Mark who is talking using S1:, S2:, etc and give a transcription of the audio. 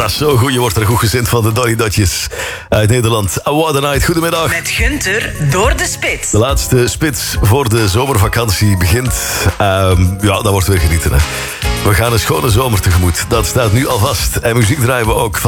S1: dat is zo goed. Je wordt er goed gezind van de Dolly Dotjes uit Nederland. What a Night, goedemiddag.
S2: Met Gunther door de spits.
S1: De laatste spits voor de zomervakantie begint. Ja, dat wordt weer genieten. Hè. We gaan een schone zomer tegemoet. Dat staat nu al vast. En muziek draaien we ook van